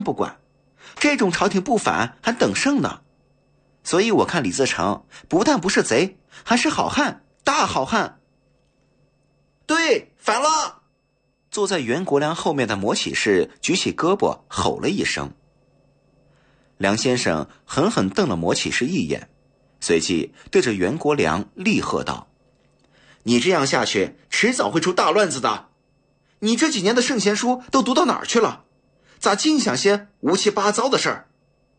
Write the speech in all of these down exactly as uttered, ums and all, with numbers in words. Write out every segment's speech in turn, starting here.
不管，这种朝廷不反还等甚呢？所以我看李自成不但不是贼，还是好汉，大好汉。对，反了！坐在袁国良后面的摩启士举起胳膊吼了一声。梁先生狠狠瞪了摩启士一眼，随即对着袁国良厉喝道：你这样下去迟早会出大乱子的。你这几年的圣贤书都读到哪儿去了？咋净想些乌七八糟的事儿？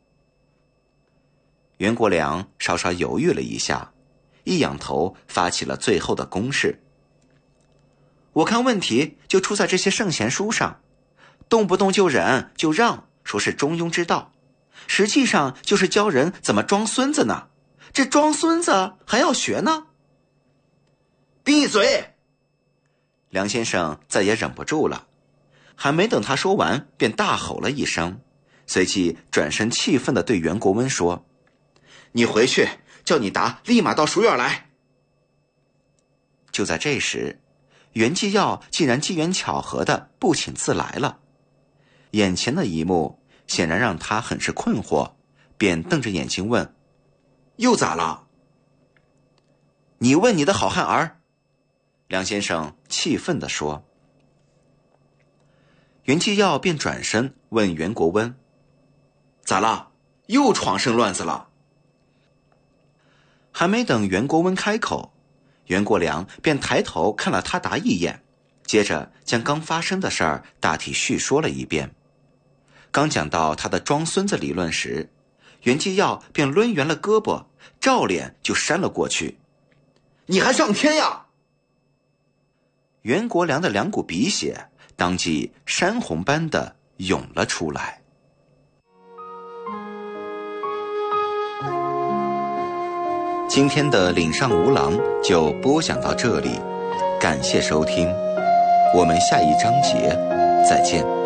袁国良稍稍犹豫了一下，一仰头发起了最后的攻势。我看问题就出在这些圣贤书上，动不动就忍就让，说是中庸之道，实际上就是教人怎么装孙子呢。这装孙子还要学呢？闭嘴！梁先生再也忍不住了，还没等他说完，便大吼了一声，随即转身气愤地对袁国温说：你回去，叫你达立马到书院来。就在这时，袁继耀竟然机缘巧合地不请自来了。眼前的一幕显然让他很是困惑，便瞪着眼睛问：又咋了？你问你的好汉儿。梁先生气愤地说。袁继耀便转身问袁国温：咋了？又闯生乱子了？还没等袁国温开口，袁国良便抬头看了他答一眼，接着将刚发生的事儿大体叙说了一遍。刚讲到他的装孙子理论时，袁继耀便抡圆了胳膊，照脸就扇了过去。你还上天呀！袁国良的两股鼻血当即山洪般的涌了出来。今天的岭上无郎就播讲到这里，感谢收听，我们下一章节再见。